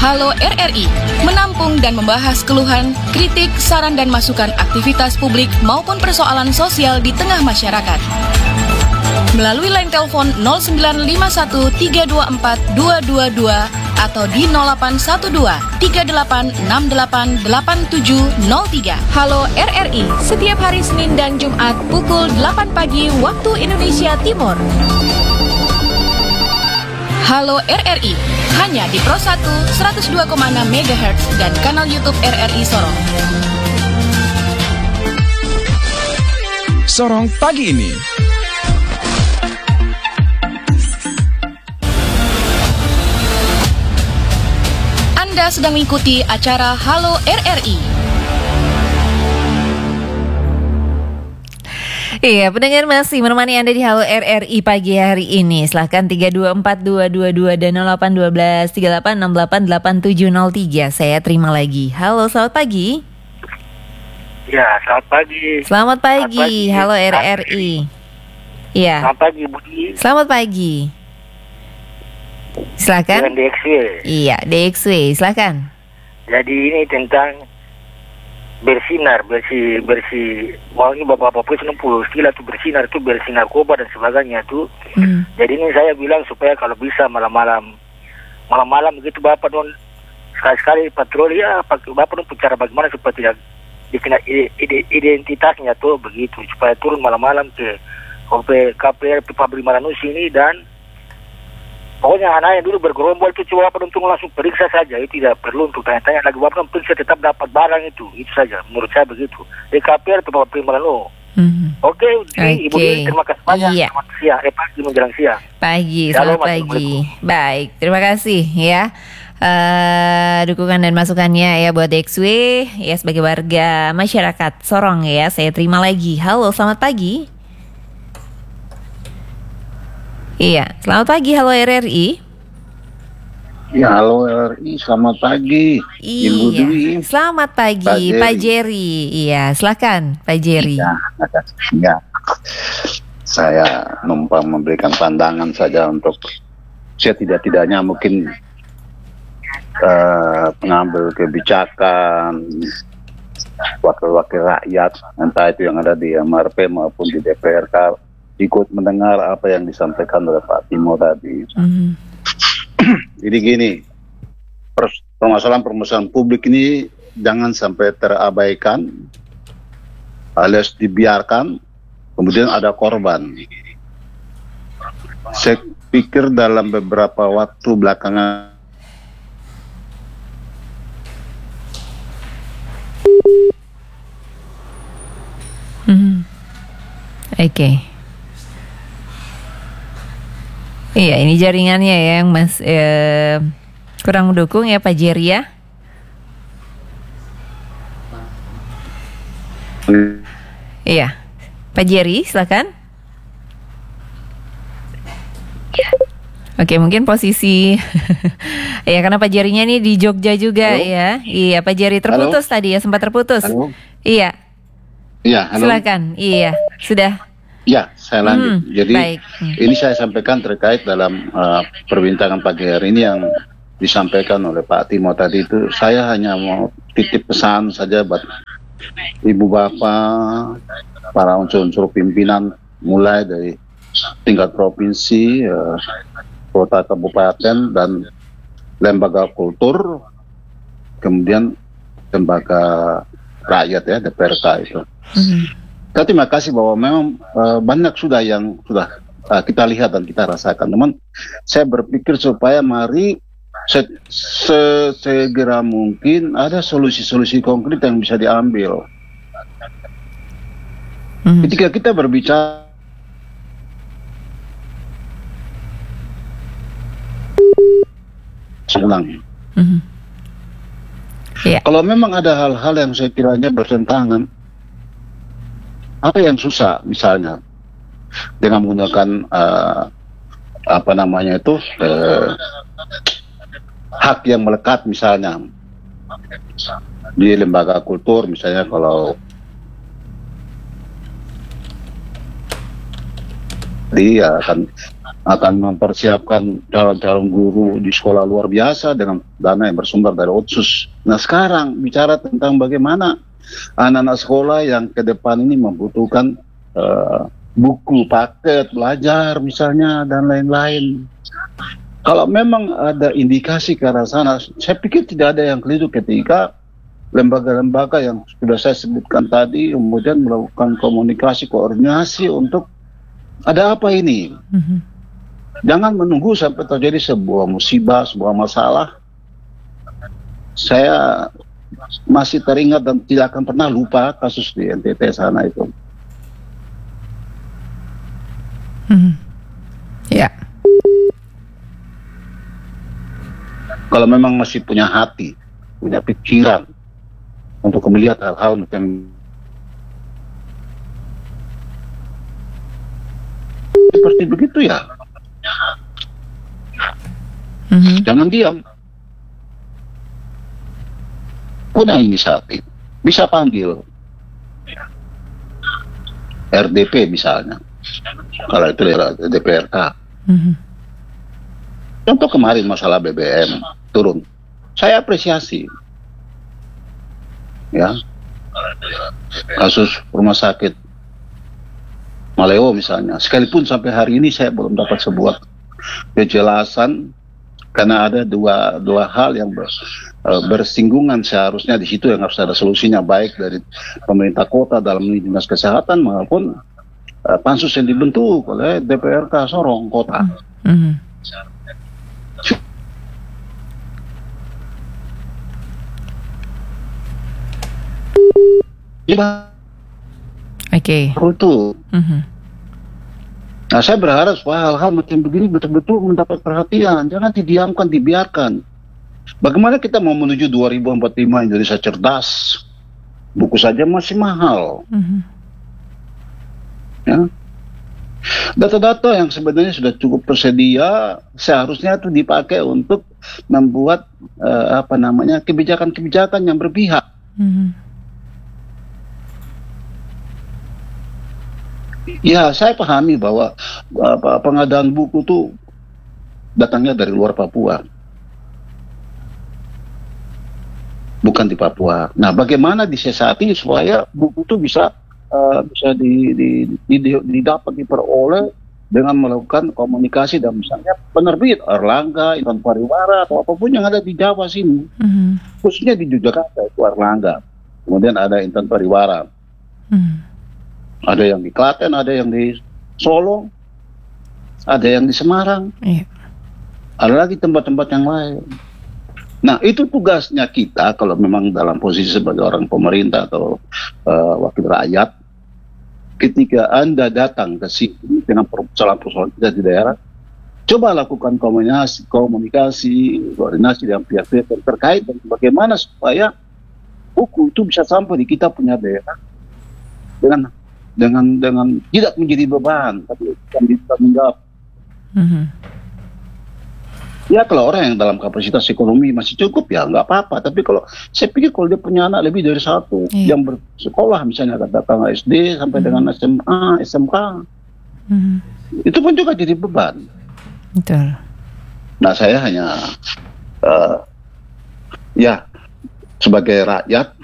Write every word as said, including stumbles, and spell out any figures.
Halo R R I, menampung dan membahas keluhan, kritik, saran dan masukan aktivitas publik maupun persoalan sosial di tengah masyarakat. Melalui line telepon nol sembilan lima satu tiga dua empat dua dua dua atau di nol delapan satu dua tiga delapan enam delapan delapan tujuh nol tiga. Halo R R I, setiap hari Senin dan Jumat pukul delapan pagi waktu Indonesia Timur. Halo R R I, hanya di Pro satu seratus dua koma enam megahertz dan kanal YouTube R R I Sorong. Sorong pagi ini. Anda sedang mengikuti acara Halo R R I. Iya, pendengar masih menemani Anda di Halo R R I pagi hari ini. Silahkan tiga dua empat dua dua dua dan nol delapan satu dua tiga delapan enam delapan delapan tujuh nol tiga. Saya terima lagi. Halo, selamat pagi. Ya, selamat pagi. Selamat pagi, Selamat pagi. Halo R R I. Iya. Selamat pagi, Budi. Selamat pagi. Silakan. Dengan D X W. Iya, D X W. Silakan. Jadi ini tentang bersinar, bersih, bersih. Wah, ini bapak-bapak enam puluh istilah tuh bersinar, tuh bersih narkoba dan sebagainya tuh. Hmm. Jadi ini saya bilang supaya kalau bisa malam-malam, malam-malam begitu bapak don sekali-sekali patroli ya, bapak don cara bagaimana supaya tidak dikenal identitasnya tuh begitu, supaya turun malam-malam ke K P R Pabrik Maranusi ini dan pokoknya anak yang dulu bergerombol itu coba Bapak untuk langsung periksa saja, itu tidak perlu untuk tanya-tanya lagi. Bapak periksa tetap dapat barang itu, itu saja menurut saya begitu. Di K P R atau Bapak Primarno. Mm-hmm. Oke, okay, Ibu Dwi, terima kasih banyak. Iya. Selamat siang, eh pagi menjelang siang. Pagi, Shalom, selamat pagi. Baik, terima kasih ya. Uh, dukungan dan masukannya ya buat D X W ya sebagai warga masyarakat Sorong ya. Saya terima lagi. Halo, selamat pagi. Iya, selamat pagi, halo R R I. Ya, halo R R I, selamat pagi. Iya, Ibu Dwi. Selamat pagi, Pak Pak Jerry. Iya, silakan, Pak Jerry. Ya, ya. Saya numpang memberikan pandangan saja untuk setidak-tidaknya mungkin uh, pengambil kebijakan, wakil-wakil rakyat, entah itu yang ada di M R P maupun di D P R K, ikut mendengar apa yang disampaikan oleh Pak Timo tadi. Mm-hmm. Jadi gini, permasalahan-permasalahan publik ini jangan sampai terabaikan, alias dibiarkan, kemudian ada korban. Saya pikir dalam beberapa waktu belakangan mm-hmm. Oke. Okay. Iya, ini jaringannya ya yang mas eh, kurang mendukung ya Pak Jerry ya. Hmm. Iya, Pak Jerry silakan. Oke, mungkin posisi ya karena Pak Jerry-nya ini di Jogja juga. Halo? Ya. Iya, Pak Jerry terputus. Halo? Tadi ya, sempat terputus. Halo? Iya. Iya, halo. Silakan. Iya, sudah. Ya, saya lanjut. Hmm, Jadi baik. Hmm. ini saya sampaikan terkait dalam uh, perbincangan pagi hari ini yang disampaikan oleh Pak Timo tadi itu. Saya hanya mau titip pesan saja buat ibu bapak, para unsur-unsur pimpinan, mulai dari tingkat provinsi, uh, kota kabupaten dan lembaga kultur, kemudian lembaga rakyat ya D P R K itu. Hmm. Kita terima kasih bahwa memang uh, banyak sudah yang sudah uh, kita lihat dan kita rasakan. Teman, saya berpikir supaya mari se- se- segera mungkin ada solusi-solusi konkret yang bisa diambil. Mm-hmm. Ketika kita berbicara ulang. Mm-hmm. Yeah. Kalau memang ada hal-hal yang saya kiranya bertentangan, apa yang susah misalnya dengan menggunakan uh, apa namanya itu uh, hak yang melekat misalnya di lembaga kultur misalnya kalau dia akan akan mempersiapkan calon-calon guru di sekolah luar biasa dengan dana yang bersumber dari Otsus. Nah sekarang bicara tentang bagaimana anak-anak sekolah yang ke depan ini membutuhkan uh, buku, paket, belajar misalnya, dan lain-lain. Kalau memang ada indikasi ke arah sana, saya pikir tidak ada yang keliru ketika lembaga-lembaga yang sudah saya sebutkan tadi kemudian melakukan komunikasi, koordinasi untuk ada apa ini. Mm-hmm. Jangan menunggu sampai terjadi sebuah musibah, sebuah masalah. Saya masih teringat dan tidak akan pernah lupa kasus di N T T sana itu. Mm-hmm. Ya. Yeah. Kalau memang masih punya hati, punya pikiran untuk melihat hal-hal macam seperti begitu ya, mm-hmm. jangan diam. Punya inisiatif, bisa panggil R D P misalnya, kalau itu D P R K. Mm-hmm. Contoh kemarin masalah B B M turun, saya apresiasi. Ya, kasus rumah sakit Maleo misalnya, sekalipun sampai hari ini saya belum dapat sebuah kejelasan karena ada dua dua hal yang ber, uh, bersinggungan seharusnya di situ yang harus ada solusinya, baik dari pemerintah kota dalam dinas kesehatan maupun uh, pansus yang dibentuk oleh D P R K Sorong kota. Mm-hmm. Ya, oke. Okay. Itu. Mm-hmm. Nah, saya berharap supaya hal-hal macam begini betul-betul mendapat perhatian, jangan didiamkan, dibiarkan. Bagaimana kita mau menuju dua ribu empat puluh lima Indonesia cerdas? Buku saja masih mahal. Mm-hmm. Ya. Data-data yang sebenarnya sudah cukup tersedia seharusnya itu dipakai untuk membuat uh, apa namanya kebijakan-kebijakan yang berpihak. Mm-hmm. Ya, saya pahami bahwa apa, pengadaan buku itu datangnya dari luar Papua, bukan di Papua. Nah, bagaimana disiasati supaya buku itu bisa uh, bisa di, di, di, di, didapat diperoleh dengan melakukan komunikasi dan misalnya penerbit Erlangga, Intan Pariwara atau apapun yang ada di Jawa sini, mm-hmm. khususnya di Yogyakarta itu Erlangga, kemudian ada Intan Pariwara. Mm-hmm. Ada yang di Klaten, ada yang di Solo, ada yang di Semarang, iya. Ada lagi tempat-tempat yang lain. Nah, itu tugasnya kita kalau memang dalam posisi sebagai orang pemerintah atau uh, wakil rakyat. Ketika Anda datang ke sini dengan persoalan-persoalan kita di daerah, coba lakukan komunikasi, komunikasi, koordinasi dengan pihak-pihak yang terkait dan bagaimana supaya buku itu bisa sampai di kita punya daerah dengan dengan dengan tidak menjadi beban, tapi bisa menjawab. Mm-hmm. Ya kalau orang yang dalam kapasitas ekonomi masih cukup ya nggak apa-apa. Tapi kalau saya pikir kalau dia punya anak lebih dari satu yeah. yang bersekolah misalnya katakan S D sampai mm-hmm. dengan S M A, S M K, mm-hmm. itu pun juga jadi beban. Betul. Nah saya hanya uh, ya sebagai rakyat